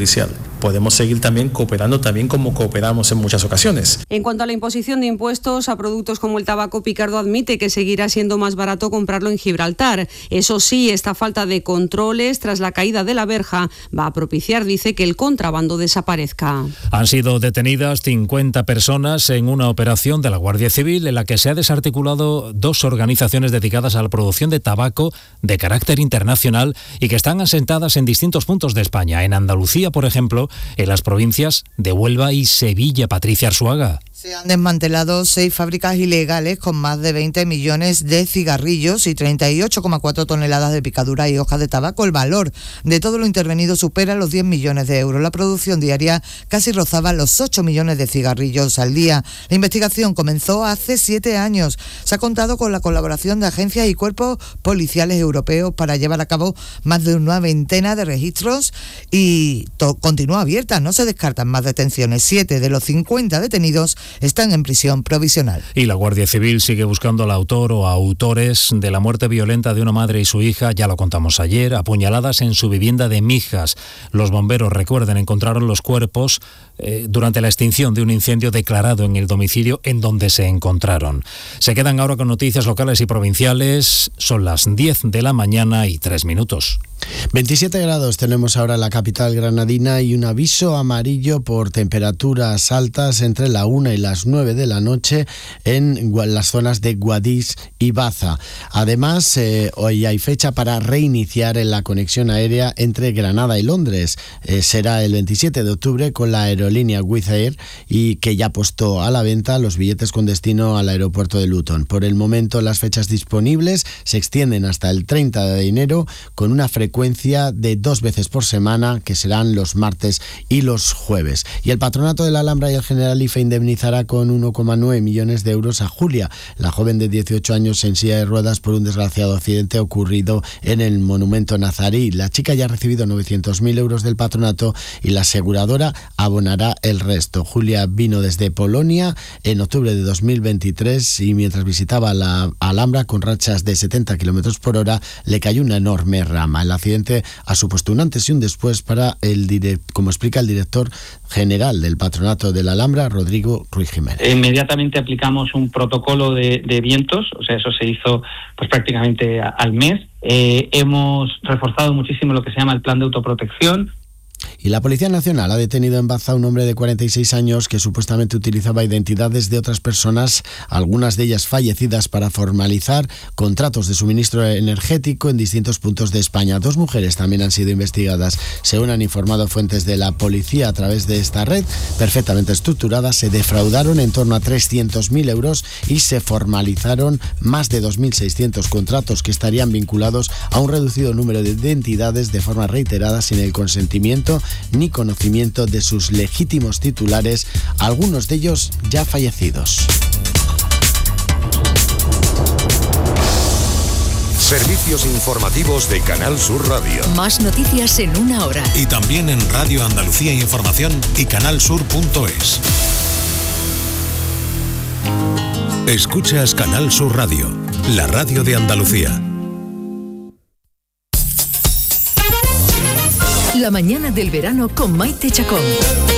judicial. Podemos seguir también cooperando también como cooperamos en muchas ocasiones. En cuanto a la imposición de impuestos a productos como el tabaco, Picardo admite que seguirá siendo más barato comprarlo en Gibraltar. Eso sí, esta falta de controles tras la caída de la verja va a propiciar, dice, que el contrabando desaparezca. Han sido detenidas 50 personas en una operación de la Guardia Civil en la que se ha desarticulado 2 organizaciones dedicadas a la producción de tabaco de carácter internacional y que están asentadas en distintos puntos de España. En Andalucía, por ejemplo, en las provincias de Huelva y Sevilla. Patricia Arzuaga. Se han desmantelado 6 fábricas ilegales con más de 20 millones de cigarrillos y 38,4 toneladas de picadura y hojas de tabaco. El valor de todo lo intervenido supera los 10 millones de euros. La producción diaria casi rozaba los 8 millones de cigarrillos al día. La investigación comenzó hace 7 años. Se ha contado con la colaboración de agencias y cuerpos policiales europeos para llevar a cabo más de una veintena de registros y continúa abierta. No se descartan más detenciones. 7 de los 50 detenidos están en prisión provisional. Y la Guardia Civil sigue buscando al autor o autores de la muerte violenta de una madre y su hija, ya lo contamos ayer, apuñaladas en su vivienda de Mijas. Los bomberos, recuerden, encontraron los cuerpos durante la extinción de un incendio declarado en el domicilio en donde se encontraron. Se quedan ahora con noticias locales y provinciales. Son las 10 de la mañana y 3 minutos. 27 grados tenemos ahora en la capital granadina y un aviso amarillo por temperaturas altas entre la 1 y las 9 de la noche en las zonas de Guadix y Baza. Además, hoy hay fecha para reiniciar en la conexión aérea entre Granada y Londres. Será el 27 de octubre con la aerolínea Wizz Air y que ya ha puesto a la venta los billetes con destino al aeropuerto de Luton. Por el momento, las fechas disponibles se extienden hasta el 30 de enero con una frecuencia de 2 veces por semana, que serán los martes y los jueves. Y el Patronato de la Alhambra y el Generalife indemnizará con 1,9 millones de euros a Julia, la joven de 18 años en silla de ruedas por un desgraciado accidente ocurrido en el monumento nazarí. La chica ya ha recibido 900.000 euros del patronato y la aseguradora abonará el resto. Julia vino desde Polonia en octubre de 2023 y mientras visitaba la Alhambra con rachas de 70 kilómetros por hora le cayó una enorme rama. El accidente ha supuesto un antes y un después para como explica el director general del Patronato de la Alhambra, Rodrigo Ruiz Jiménez. Inmediatamente aplicamos un protocolo de vientos, o sea, eso se hizo pues prácticamente al mes. Hemos reforzado muchísimo lo que se llama el plan de autoprotección. Y la Policía Nacional ha detenido en Baza a un hombre de 46 años que supuestamente utilizaba identidades de otras personas, algunas de ellas fallecidas, para formalizar contratos de suministro energético en distintos puntos de España. 2 mujeres también han sido investigadas. Según han informado fuentes de la policía, a través de esta red perfectamente estructurada se defraudaron en torno a 300.000 euros y se formalizaron más de 2.600 contratos que estarían vinculados a un reducido número de identidades de forma reiterada sin el consentimiento ni conocimiento de sus legítimos titulares, algunos de ellos ya fallecidos. Servicios informativos de Canal Sur Radio. Más noticias en una hora. Y también en Radio Andalucía Información y canalsur.es. Escuchas Canal Sur Radio, la radio de Andalucía. La mañana del verano con Maite Chacón.